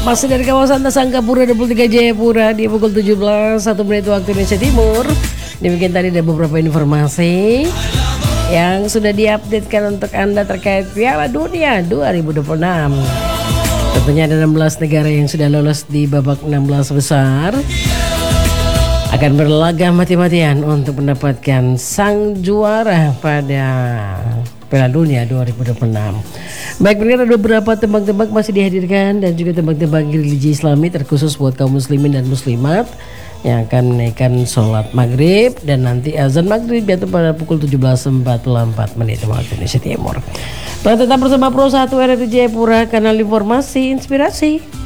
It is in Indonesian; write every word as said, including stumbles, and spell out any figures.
Masih dari kawasan Tasangkapura dua puluh tiga Jayapura di pukul tujuh belas satu menit waktu Indonesia Timur. Demikian tadi ada beberapa informasi yang sudah diupdatekan untuk Anda terkait Piala Dunia dua ribu dua puluh enam. Tentunya ada enam belas negara yang sudah lolos di babak enam belas besar, akan berlaga mati-matian untuk mendapatkan sang juara pada Piala Dunia dua ribu dua puluh enam. Baik, pendengar, ada beberapa tembang-tembang masih dihadirkan dan juga tembang-tembang religi Islami terkhusus buat kaum muslimin dan muslimat yang akan menaikkan sholat maghrib dan nanti azan maghrib yaitu pada pukul tujuh belas empat puluh empat menit waktu Indonesia Timur. Tetap bersama Pro satu R R I Jayapura, kanal informasi inspirasi.